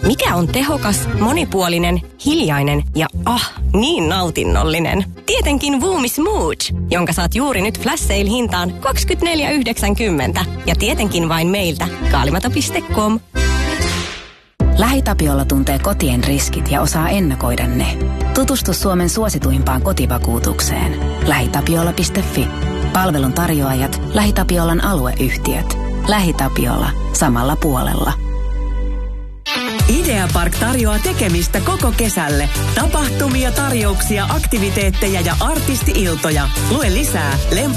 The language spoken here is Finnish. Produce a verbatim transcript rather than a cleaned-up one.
Mikä on tehokas, monipuolinen, hiljainen ja ah, niin nautinnollinen? Tietenkin Voomi Smooth, jonka saat juuri nyt flash sale hintaan kaksikymmentäneljä yhdeksänkymmentä. Ja tietenkin vain meiltä, kaalimato piste com. LähiTapiola tuntee kotien riskit ja osaa ennakoida ne. Tutustu Suomen suosituimpaan kotivakuutukseen. lähitapiola piste fi. Palvelun tarjoajat, LähiTapiolan alueyhtiöt. LähiTapiola. Samalla puolella. Ideapark tarjoaa tekemistä koko kesälle. Tapahtumia, tarjouksia, aktiviteetteja ja artisti-iltoja. Lue lisää Lempa